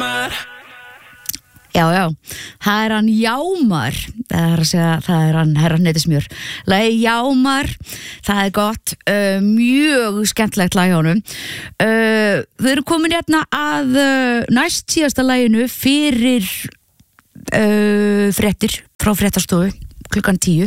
Já, það hann Jámar, það hann herran Neytismjör. Lagið Jámar, það gott, mjög skemmtilegt lag hjá honum. Við erum komin hérna að næst síðasta laginu fyrir fréttir frá fréttastofu klukkan 10.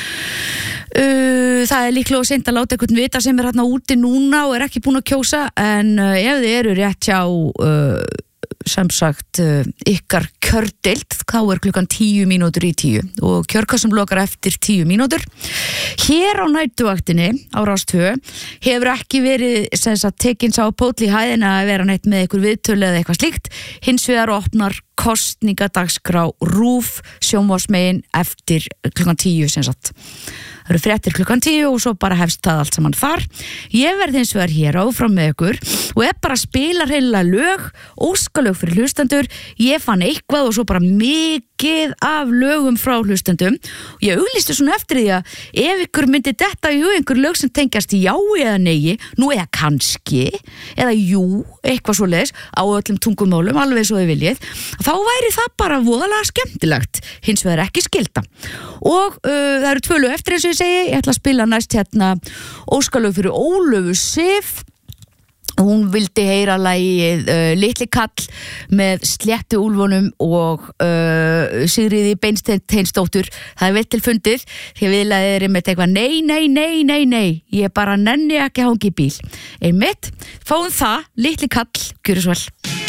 Það líklega seint að láta einhvern vita sem hérna úti núna og ekki búin að kjósa, en ef þið eru rétt hjá sem sagt ykkar kjördeild, þá klukkan 10:10 og kjörkassum lokar eftir 10 mínútur. Hér á nætuvaktinni á Rás 2 hefur ekki verið sem sagt tekinn sá póll í hæðina að vera neitt með einhver viðtölu eða eitthvað slíkt. Hins vegar opnar kosningadagskrá RÚV sjónvarpsmegin eftir klukkan 10 sem sagt. Það eru fréttir klukkan 10 og svo bara hefst það allt saman þar. Ég verð hins vegar hér áfram með ykkur og bara að spila hreinlega lög, óskalög fyrir hlustendur. Ég fann eitthvað og svo bara mikið af lögum frá hlustendum. Og ég auglýsti svona eftir því að ef ykkur myndi detta í hug einhver lög sem tengjast já eða nei, nú eða kannski, eða jú, eitthvað svoleiðis á öllum tungumálum, alveg svo þið viljið, þá væri það bara voðalega skemmtilegt, hins vegar ekki skylda. Og það eru 2 lög eftir eins og ég segi, ég ætla að spila næst hérna óskalög fyrir Ólöfu Sif. Hún vildi heyra lagið Litli kall með Sléttu úlfunum og Sigríði Beinsteinsdóttur. Það vel til fundið, því viðlagið er einmitt eitthvað nei, ég bara nenni ekki að hangi í bíl. Einmitt, fáum það, Litli kall, gjörðu svo vel.